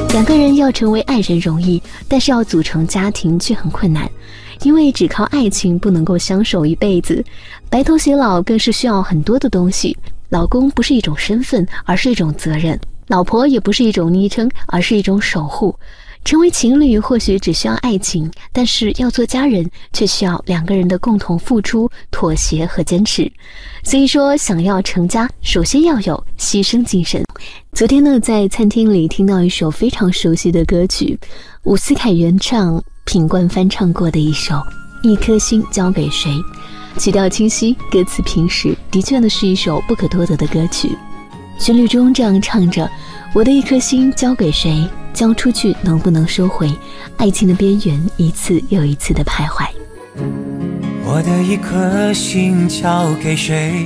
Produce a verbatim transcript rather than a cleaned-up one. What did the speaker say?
两个人要成为爱人容易，但是要组成家庭却很困难，因为只靠爱情不能够相守一辈子，白头偕老更是需要很多的东西。老公不是一种身份，而是一种责任；老婆也不是一种昵称，而是一种守护。成为情侣或许只需要爱情，但是要做家人却需要两个人的共同付出、妥协和坚持。所以说，想要成家，首先要有牺牲精神。昨天呢，在餐厅里听到一首非常熟悉的歌曲，伍思凯原唱，品冠翻唱过的一首《一颗心交给谁》，曲调清晰，歌词平实，的确呢是一首不可多得的歌曲。旋律中这样唱着：我的一颗心交给谁？交出去能不能收回？爱情的边缘一次又一次的徘徊。 我的一颗心交给谁？